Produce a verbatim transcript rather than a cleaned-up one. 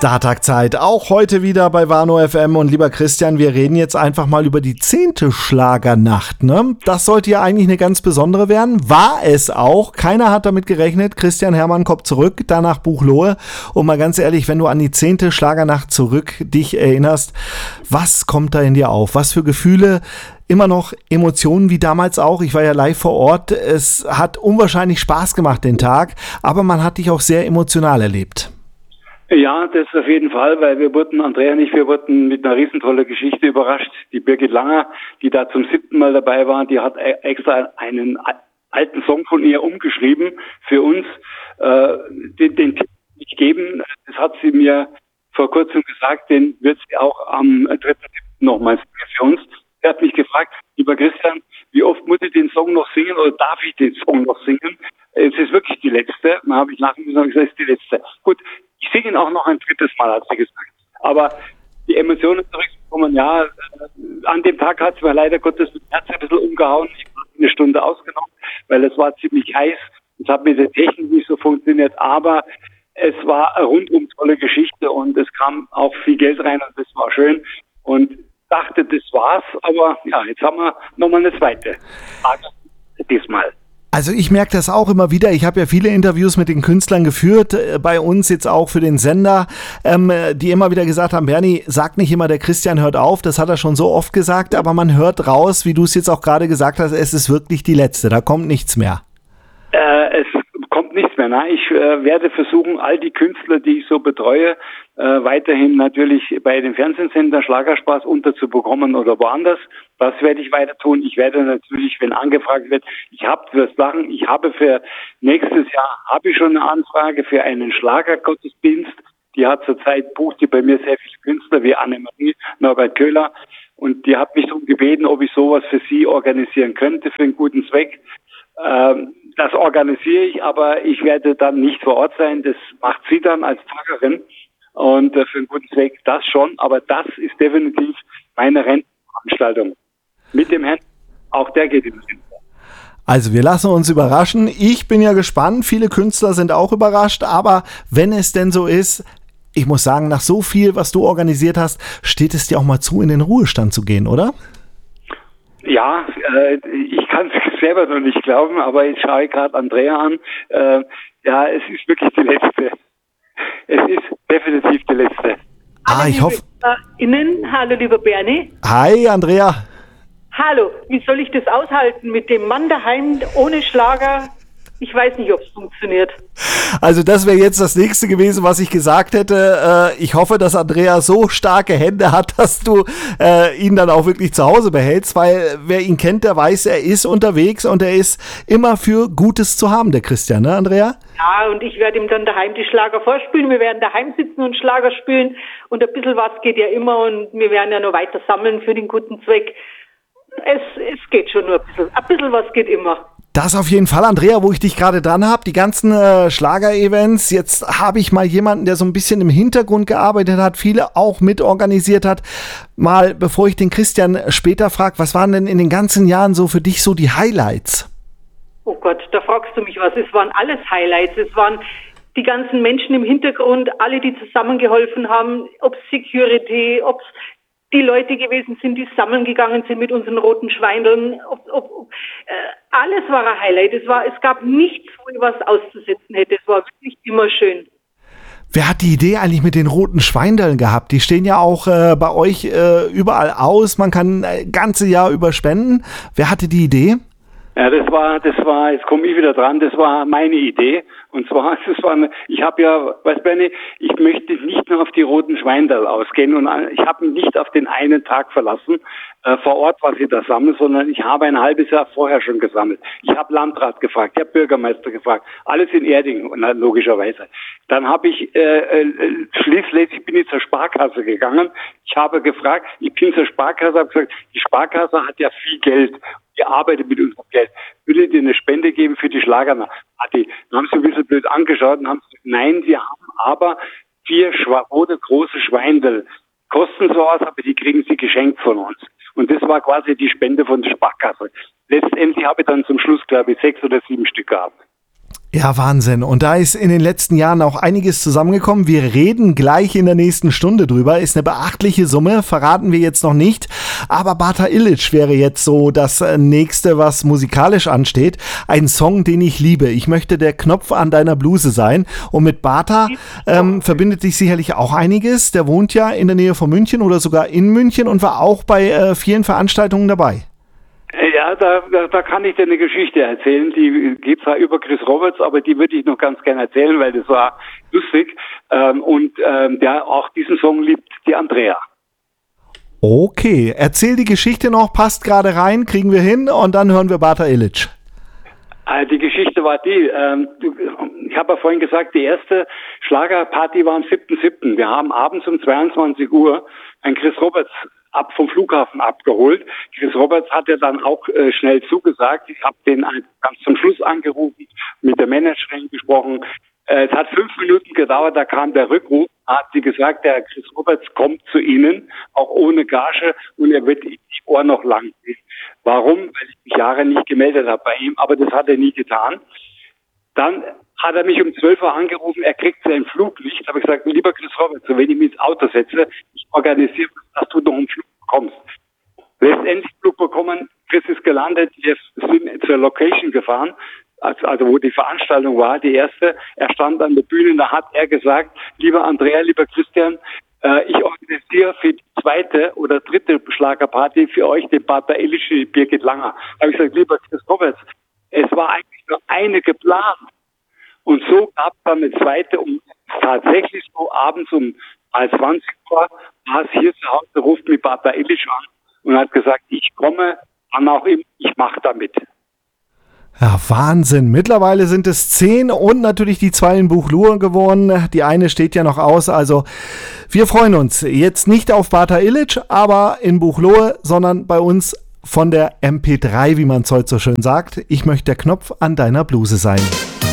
Startagzeit, auch heute wieder bei Warnow F M. Und lieber Christian, wir reden jetzt einfach mal über die zehnte Schlagernacht, ne? Das sollte ja eigentlich eine ganz besondere werden. War es auch. Keiner hat damit gerechnet. Christian Herrmann kommt zurück, danach Buchloe. Und mal ganz ehrlich, wenn du an die zehnte Schlagernacht zurück dich erinnerst, was kommt da in dir auf? Was für Gefühle? Immer noch Emotionen wie damals auch. Ich war ja live vor Ort. Es hat unwahrscheinlich Spaß gemacht den Tag, aber man hat dich auch sehr emotional erlebt. Ja, das auf jeden Fall, weil wir wurden, Andrea und ich, wir wurden mit einer riesentolle Geschichte überrascht. Die Birgit Langer, die da zum siebten Mal dabei war, die hat extra einen alten Song von ihr umgeschrieben für uns. Äh, den, den Tipp nicht geben, das hat sie mir vor kurzem gesagt, den wird sie auch am dritten siebten nochmal singen für uns. Sie hat mich gefragt, lieber Christian, wie oft muss ich den Song noch singen oder darf ich den Song noch singen? Es ist wirklich die letzte. Dann habe ich lachen müssen und gesagt, es ist die letzte. Gut, ich singe ihn auch noch ein drittes Mal, hat sie gesagt. Aber die Emotionen zurückzukommen, ja, an dem Tag hat es mir leider Gottes das Herz ein bisschen umgehauen. Ich habe eine Stunde ausgenommen, weil es war ziemlich heiß. Es hat mit der Technik nicht so funktioniert, aber es war eine rundum tolle Geschichte und es kam auch viel Geld rein und das war schön. Und dachte, das war's, aber ja, jetzt haben wir nochmal eine zweite Frage diesmal. Also ich merke das auch immer wieder. Ich habe ja viele Interviews mit den Künstlern geführt, äh, bei uns jetzt auch für den Sender, ähm, die immer wieder gesagt haben, Bernie, sag nicht immer, der Christian hört auf. Das hat er schon so oft gesagt, aber man hört raus, wie du es jetzt auch gerade gesagt hast, es ist wirklich die letzte. Da kommt nichts mehr. Äh, es kommt nichts mehr. Nein, ich äh, werde versuchen, all die Künstler, die ich so betreue, äh, weiterhin natürlich bei den Fernsehsender Schlagerspaß unterzubekommen oder woanders. Das werde ich weiter tun. Ich werde natürlich, wenn angefragt wird, ich habe fürs Lachen, ich habe für nächstes Jahr, habe ich schon eine Anfrage für einen Schlagergottesdienst. Die hat zurzeit, bucht die bei mir sehr viele Künstler wie Annemarie, Norbert Köhler. Und die hat mich darum gebeten, ob ich sowas für sie organisieren könnte, für einen guten Zweck. Ähm, das organisiere ich, aber ich werde dann nicht vor Ort sein. Das macht sie dann als Pfarrerin. Und äh, für einen guten Zweck das schon. Aber das ist definitiv meine Rentenveranstaltung. Mit dem Herrn, auch der geht in den Rente. Also wir lassen uns überraschen. Ich bin ja gespannt. Viele Künstler sind auch überrascht. Aber wenn es denn so ist, ich muss sagen, nach so viel, was du organisiert hast, steht es dir auch mal zu, in den Ruhestand zu gehen, oder? Ja, äh, ich kann es selber noch nicht glauben, aber jetzt schaue ich gerade Andrea an. Äh, ja, es ist wirklich die letzte. Es ist definitiv die letzte. Ah, ich hoffe. Innen, hallo lieber Bernie. Hi Andrea. Hallo, wie soll ich das aushalten mit dem Mann daheim ohne Schlager? Ich weiß nicht, ob es funktioniert. Also das wäre jetzt das nächste gewesen, was ich gesagt hätte. Ich hoffe, dass Andrea so starke Hände hat, dass du äh, ihn dann auch wirklich zu Hause behältst, weil wer ihn kennt, der weiß, er ist unterwegs und er ist immer für Gutes zu haben, der Christian, ne Andrea? Ja, und ich werde ihm dann daheim die Schlager vorspielen. Wir werden daheim sitzen und Schlager spielen und ein bisschen was geht ja immer und wir werden ja noch weiter sammeln für den guten Zweck. Es, es geht schon nur ein bisschen. Ein bisschen was geht immer. Das auf jeden Fall, Andrea, wo ich dich gerade dran habe, die ganzen äh, Schlager-Events. Jetzt habe ich mal jemanden, der so ein bisschen im Hintergrund gearbeitet hat, viele auch mitorganisiert hat. Mal, bevor ich den Christian später frage, was waren denn in den ganzen Jahren so für dich so die Highlights? Oh Gott, da fragst du mich was. Es waren alles Highlights. Es waren die ganzen Menschen im Hintergrund, alle, die zusammengeholfen haben, ob Security, ob die Leute gewesen sind, die sammeln gegangen sind mit unseren roten Schweineln. Ob, ob, ob, äh, alles war ein Highlight. Es war, es gab nichts, wo ich was auszusetzen hätte. Es war wirklich immer schön. Wer hat die Idee eigentlich mit den roten Schweindeln gehabt? Die stehen ja auch äh, bei euch äh, überall aus. Man kann äh, ganze Jahr über spenden. Wer hatte die Idee? Ja, das war, das war, jetzt komme ich wieder dran, das war meine Idee. Und zwar, das war, ich habe ja, weißt Bernie, ich möchte nicht nur auf die roten Schweinderl ausgehen und ich habe mich nicht auf den einen Tag verlassen, äh, vor Ort, was ich da sammle, sondern ich habe ein halbes Jahr vorher schon gesammelt. Ich habe Landrat gefragt, ich habe Bürgermeister gefragt, alles in Erding, logischerweise. Dann habe ich, äh, äh, schließlich ich bin ich zur Sparkasse gegangen, ich habe gefragt, ich bin zur Sparkasse, habe gesagt, die Sparkasse hat ja viel Geld. Die arbeitet mit unserem Geld. Würde dir eine Spende geben für die Schlagernacht? Dann haben sie ein bisschen blöd angeschaut und haben gesagt, nein, sie haben aber vier rote große Schweindel. Kosten sowas, aber die kriegen sie geschenkt von uns. Und das war quasi die Spende von der Sparkasse. Letztendlich habe ich dann zum Schluss, glaube ich, sechs oder sieben Stück gehabt. Ja, Wahnsinn. Und da ist in den letzten Jahren auch einiges zusammengekommen. Wir reden gleich in der nächsten Stunde drüber. Ist eine beachtliche Summe, verraten wir jetzt noch nicht. Aber Bata Illich wäre jetzt so das nächste, was musikalisch ansteht. Ein Song, den ich liebe. Ich möchte der Knopf an deiner Bluse sein. Und mit Bata ähm, verbindet sich sicherlich auch einiges. Der wohnt ja in der Nähe von München oder sogar in München und war auch bei äh, vielen Veranstaltungen dabei. Ja, da, da, da kann ich dir eine Geschichte erzählen, die geht zwar über Chris Roberts, aber die würde ich noch ganz gerne erzählen, weil das war lustig. Ähm, und ähm, der auch diesen Song liebt die Andrea. Okay, erzähl die Geschichte noch, passt gerade rein, kriegen wir hin und dann hören wir Bata Illich. Äh, die Geschichte war die, ähm, ich habe ja vorhin gesagt, die erste Schlagerparty war am siebten siebten Wir haben abends um zweiundzwanzig Uhr ein Chris Roberts ab vom Flughafen abgeholt. Chris Roberts hat ja dann auch äh, schnell zugesagt. Ich habe den ganz zum Schluss angerufen, mit der Managerin gesprochen. Äh, es hat fünf Minuten gedauert, da kam der Rückruf, hat sie gesagt, der Chris Roberts kommt zu Ihnen, auch ohne Gage, und er wird die Ohr noch lang ziehen. Warum? Weil ich mich Jahre nicht gemeldet habe bei ihm, aber das hat er nie getan. Dann hat er mich um zwölf Uhr angerufen, er kriegt seinen Flug nicht. Da habe ich gesagt, lieber Chris Roberts, wenn ich mich ins Auto setze, ich organisiere, dass du noch einen Flug bekommst. Letztendlich Flug bekommen, Chris ist gelandet, wir sind zur Location gefahren, also, also wo die Veranstaltung war, die erste. Er stand an der Bühne, da hat er gesagt, lieber Andrea, lieber Christian, äh, ich organisiere für die zweite oder dritte Schlagerparty für euch den Bata Illich, die Birgit Langer. Da habe ich gesagt, lieber Chris Roberts, es war eigentlich nur eine geplant. Und so gab es dann eine zweite, um tatsächlich so abends um halb zwanzig Uhr, war es hier zu Hause, ruft mich Bata Illich an und hat gesagt, ich komme, wann auch immer, ich mache damit. Ja, Wahnsinn. Mittlerweile sind es zehn und natürlich die zwei in Buchloe geworden. Die eine steht ja noch aus. Also wir freuen uns jetzt nicht auf Bata Illich, aber in Buchloe, sondern bei uns von der M P drei, wie man es heute so schön sagt. Ich möchte der Knopf an deiner Bluse sein.